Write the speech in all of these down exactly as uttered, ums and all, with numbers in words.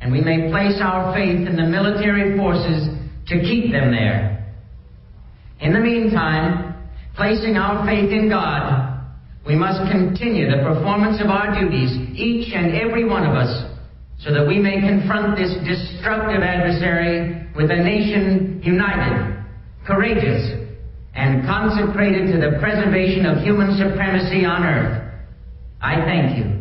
and we may place our faith in the military forces to keep them there. In the meantime, placing our faith in God, we must continue the performance of our duties, each and every one of us, so that we may confront this destructive adversary with a nation united, courageous, and consecrated to the preservation of human supremacy on earth. I thank you.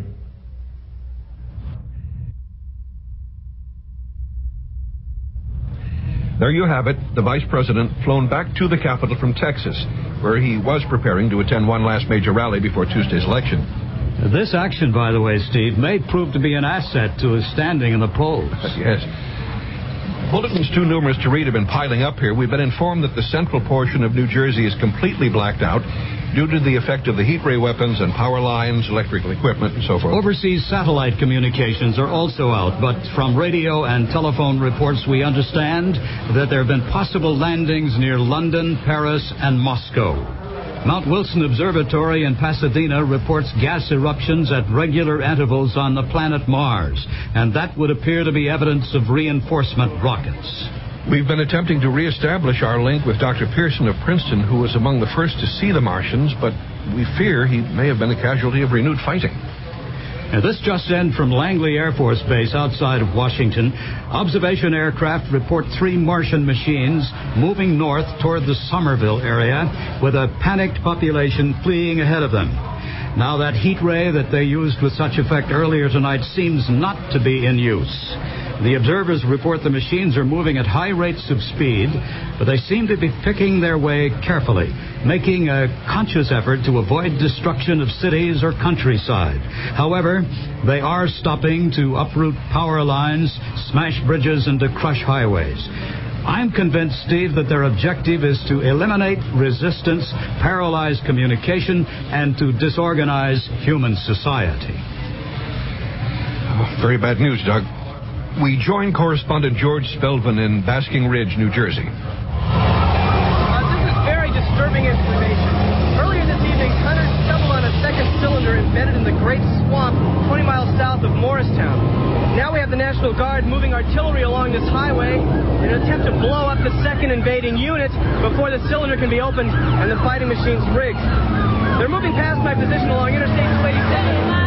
There you have it, the Vice President flown back to the Capitol from Texas, where he was preparing to attend one last major rally before Tuesday's election. This action, by the way, Steve, may prove to be an asset to his standing in the polls. Yes. Bulletins too numerous to read have been piling up here. We've been informed that the central portion of New Jersey is completely blacked out due to the effect of the heat ray weapons and power lines, electrical equipment, and so forth. Overseas satellite communications are also out, but from radio and telephone reports we understand that there have been possible landings near London, Paris, and Moscow. Mount Wilson Observatory in Pasadena reports gas eruptions at regular intervals on the planet Mars, and that would appear to be evidence of reinforcement rockets. We've been attempting to reestablish our link with Doctor Pearson of Princeton, who was among the first to see the Martians, but we fear he may have been a casualty of renewed fighting. Now, this just in from Langley Air Force Base outside of Washington. Observation aircraft report three Martian machines moving north toward the Somerville area with a panicked population fleeing ahead of them. Now, that heat ray that they used with such effect earlier tonight seems not to be in use. The observers report the machines are moving at high rates of speed, but they seem to be picking their way carefully, making a conscious effort to avoid destruction of cities or countryside. However, they are stopping to uproot power lines, smash bridges, and to crush highways. I'm convinced, Steve, that their objective is to eliminate resistance, paralyze communication, and to disorganize human society. Oh, very bad news, Doug. We join correspondent George Spelvin in Basking Ridge, New Jersey. Uh, this is very disturbing information. Earlier this evening, hunters stumbled on a second cylinder embedded in the Great Swamp, twenty miles south of Morristown. Now we have the National Guard moving artillery along this highway in an attempt to blow up the second invading unit before the cylinder can be opened and the fighting machines rigged. They're moving past my position along Interstate two eighty-seven.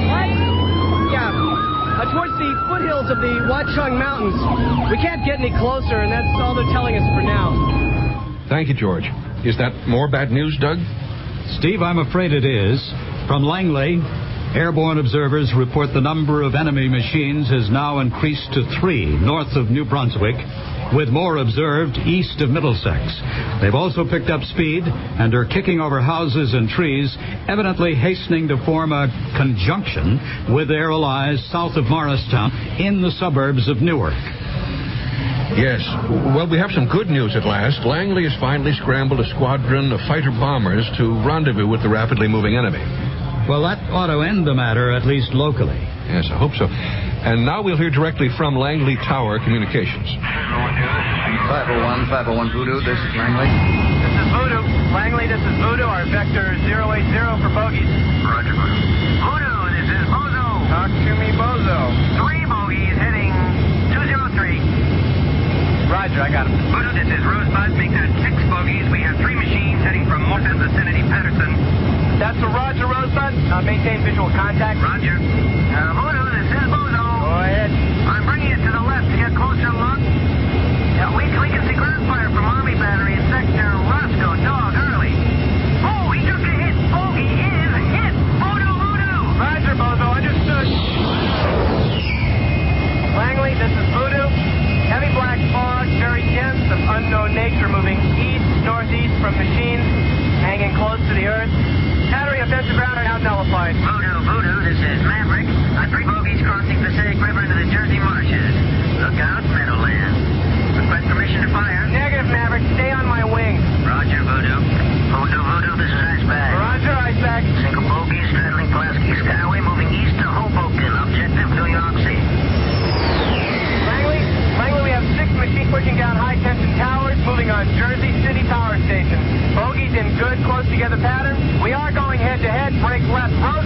Yeah. Uh, towards the foothills of the Watchung Mountains. We can't get any closer, and that's all they're telling us for now. Thank you, George. Is that more bad news, Doug? Steve, I'm afraid it is. From Langley, airborne observers report the number of enemy machines has now increased to three north of New Brunswick, with more observed east of Middlesex. They've also picked up speed and are kicking over houses and trees, evidently hastening to form a conjunction with their allies south of Morristown in the suburbs of Newark. Yes. Well, we have some good news at last. Langley has finally scrambled a squadron of fighter bombers to rendezvous with the rapidly moving enemy. Well, that ought to end the matter, at least locally. Yes, I hope so. And now we'll hear directly from Langley Tower Communications. five oh one, five oh one Voodoo, this is Langley. This is Voodoo. Langley, this is Voodoo. Our vector is zero eight zero for bogeys. Roger. Voodoo, this is Bozo. Talk to me, Bozo. Three bogeys heading two zero three. Roger, I got him. Voodoo, this is Rosebud. Make that six bogeys. We have three machines heading from Morton vicinity, Patterson. That's a Roger, Rosebud. Uh, maintain visual contact. Roger. Uh, Voodoo, this is Bozo. Go ahead. I'm bringing it to the left to get closer look. Yeah, we, we can see ground fire from Army Battery in Sector Roscoe, Dog, early. Oh, he took a hit. Oh, he is hit. Voodoo, Voodoo. Roger, Bozo. Understood. Langley, this is Voodoo. Heavy black fog, very dense, of unknown nature, moving east, northeast from machines, hanging close to the earth. Battery offensive ground are now nullified. Voodoo, Voodoo, this is Maverick. Uh, three bogeys crossing Passaic River into the Jersey marshes. Look out, Meadowlands. Request permission to fire. Negative, Maverick. Stay on my wing. Roger, Voodoo. Voodoo, Voodoo, this is Iceback. Roger, Iceback. Single bogey straddling Pulaski Skyway, moving east to Hoboken. Objective, New York City. Langley, Langley, we have six machines pushing down high-tension towers, moving on Jersey City Power Station. Bogeys in good, close-together pattern. We are going head-to-head. Break left, right.